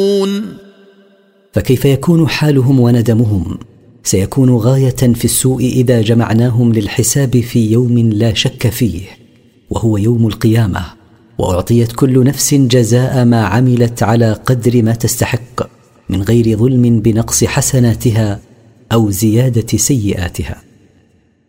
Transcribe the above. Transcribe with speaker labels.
Speaker 1: فكيف يكون حالهم وندمهم؟ سيكون غاية في السوء إذا جمعناهم للحساب في يوم لا شك فيه، وهو يوم القيامة، وأعطيت كل نفس جزاء ما عملت على قدر ما تستحق، من غير ظلم بنقص حسناتها أو زيادة سيئاتها.